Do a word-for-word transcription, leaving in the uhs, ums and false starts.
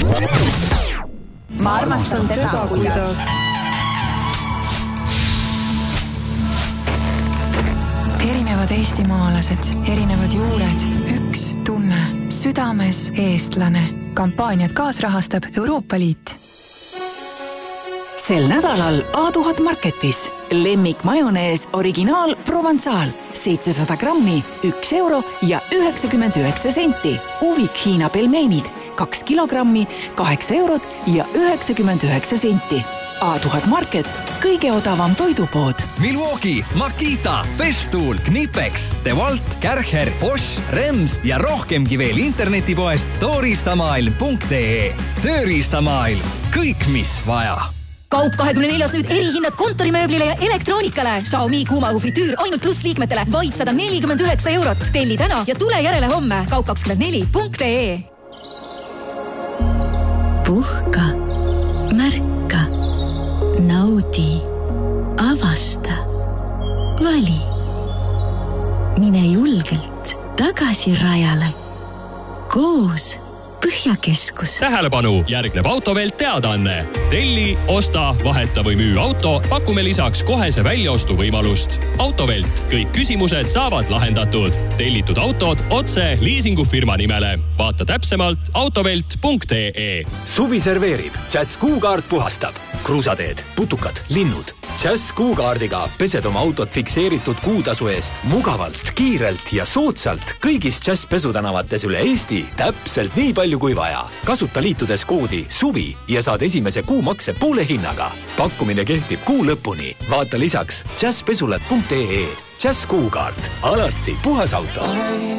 Ma armastan seda, kuidas erinevad eestimaalased, erinevad juured, üks tunne, südames eestlane. Kampaaniat kaasrahastab Euroopa Liit. Sel nädalal A tuhat Marketis lemmik majonees originaal Provençal seitsesada grammi, üks euro ja üheksakümmend üheksa senti. Uvik Hiina pelmeenid kaks kilogrammi, kaheksa eurot ja üheksakümmend üheksa senti. A tuhat Market, kõige odavam toidupood. Milwaukee, Makita, Festool, Knipex, DeWalt, Kärcher, Bosch, Rems ja rohkemgi veel internetipoest tooriistamaailm punkt ee. Tööriistamaailm. Kõik, mis vaja. Kaup kahekümne neljas nüüd erihinnad kontorimööblile ja elektroonikale. Xiaomi kuumaõhufritüür ainult pluss liikmetele vaid sada nelikümmend üheksa eurot. Telli täna ja tule järele homme. Kaup kakskümmend neli punkt ee. Puhka, märka, naudi, avasta, vali. Mine julgelt tagasi rajale. Koos Põhjakeskus. Tähelepanu, järgneb Autovelt teadaanne. Telli, osta, vaheta või müü auto, pakume lisaks kohese väljaostu võimalust. Autovelt, kõik küsimused saavad lahendatud. Tellitud autod otse liisingufirma nimele. Vaata täpsemalt autovelt punkt ee. Suvi serveerib, Jazz Kuukaart puhastab. Kruusateed, putukad, linnud. Jazz Kuukaardiga pesed oma autot fikseeritud kuutasu eest mugavalt, kiirelt ja soodsalt kõigis Jazz pesutänavates üle Eesti täpselt nii palju kui vaja. Kasuta liitudes koodi SUVI ja saad esimese kuumakse poole hinnaga. Pakkumine kehtib kuu lõpuni. Vaata lisaks jazz pesulat punkt ee. Jazz Kuukaart. Alati puhas auto.